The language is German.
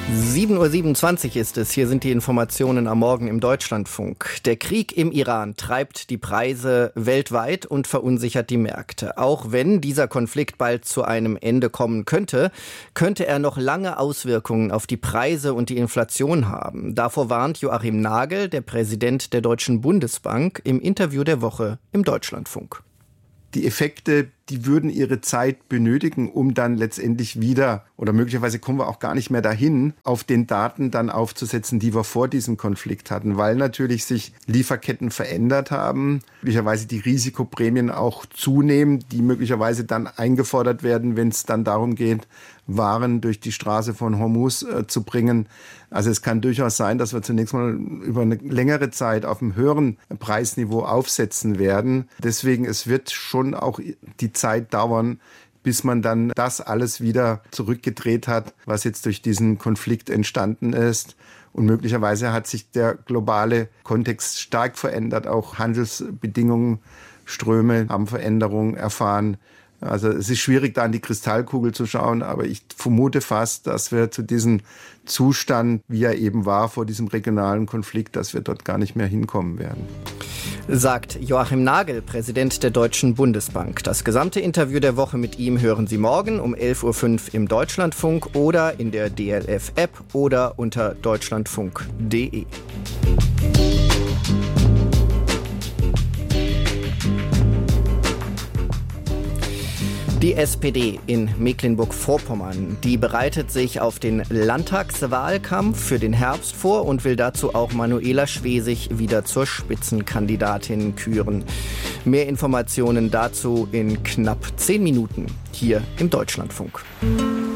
7:27 Uhr ist es. Hier sind die Informationen am Morgen im Deutschlandfunk. Der Krieg im Iran treibt die Preise weltweit und verunsichert die Märkte. Auch wenn dieser Konflikt bald zu einem Ende kommen könnte, könnte er noch lange Auswirkungen auf die Preise und die Inflation haben. Davor warnt Joachim Nagel, der Präsident der Deutschen Bundesbank, im Interview der Woche im Deutschlandfunk. Die Effekte, die würden ihre Zeit benötigen, um dann letztendlich wieder, oder möglicherweise kommen wir auch gar nicht mehr dahin, auf den Daten dann aufzusetzen, die wir vor diesem Konflikt hatten, weil natürlich sich Lieferketten verändert haben, möglicherweise die Risikoprämien auch zunehmen, die möglicherweise dann eingefordert werden, wenn es dann darum geht, Waren durch die Straße von Hormuz zu bringen. Also es kann durchaus sein, dass wir zunächst mal über eine längere Zeit auf einem höheren Preisniveau aufsetzen werden. Deswegen, es wird schon auch die Zeit dauern, bis man dann das alles wieder zurückgedreht hat, was jetzt durch diesen Konflikt entstanden ist. Und möglicherweise hat sich der globale Kontext stark verändert. Auch Handelsbedingungen, Ströme haben Veränderungen erfahren. Also es ist schwierig, da in die Kristallkugel zu schauen, aber ich vermute fast, dass wir zu diesem Zustand, wie er eben war vor diesem regionalen Konflikt, dass wir dort gar nicht mehr hinkommen werden. Sagt Joachim Nagel, Präsident der Deutschen Bundesbank. Das gesamte Interview der Woche mit ihm hören Sie morgen um 11:05 Uhr im Deutschlandfunk oder in der DLF-App oder unter deutschlandfunk.de. Die SPD in Mecklenburg-Vorpommern, die bereitet sich auf den Landtagswahlkampf für den Herbst vor und will dazu auch Manuela Schwesig wieder zur Spitzenkandidatin küren. Mehr Informationen dazu in knapp 10 Minuten hier im Deutschlandfunk.